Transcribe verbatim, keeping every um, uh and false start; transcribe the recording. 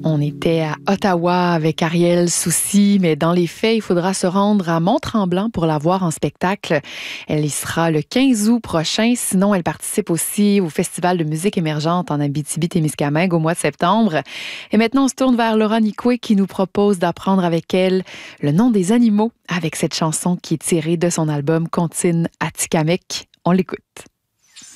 On était à Ottawa avec Ariel Soucy, mais dans les faits, il faudra se rendre à Mont-Tremblant pour la voir en spectacle. Elle y sera le quinze août prochain. Sinon, elle participe aussi au Festival de musique émergente en Abitibi-Témiscamingue au mois de septembre. Et maintenant, on se tourne vers Laura Nicoué qui nous propose d'apprendre avec elle le nom des animaux avec cette chanson qui est tirée de son album Contine Atikamekw. On l'écoute.